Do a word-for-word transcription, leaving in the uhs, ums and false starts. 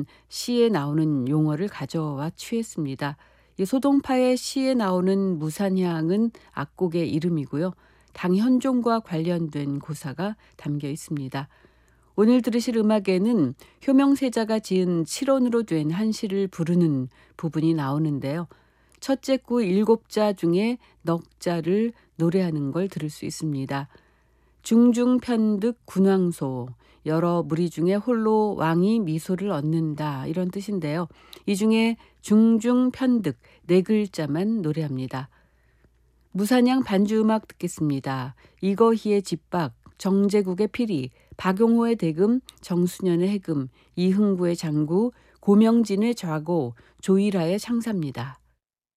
이런 시에 나오는 용어를 가져와 취했습니다. 이 소동파의 시에 나오는 무산향은 악곡의 이름이고요. 당현종과 관련된 고사가 담겨 있습니다. 오늘 들으실 음악에는 효명세자가 지은 칠원으로 된 한 시를 부르는 부분이 나오는데요. 첫째 구 일곱 자 중에 넉 자를 노래하는 걸 들을 수 있습니다. 중중편득 군왕소, 여러 무리 중에 홀로 왕이 미소를 얻는다, 이런 뜻인데요. 이 중에 중중편득 네 글자만 노래합니다. 무산양 반주음악 듣겠습니다. 이거희의 집박, 정제국의 피리, 박용호의 대금, 정수년의 해금, 이흥구의 장구, 고명진의 좌고, 조이라의 창사입니다.